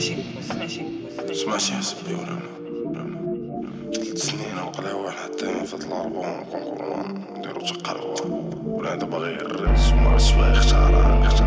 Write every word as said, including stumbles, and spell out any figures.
سمعتي حسبي ولا ثلاث سنين نقلاوها حتى في الألبوم كنقولو نديرو تقلبو ولا دابا غير الرز وما غاش فيها اختراع.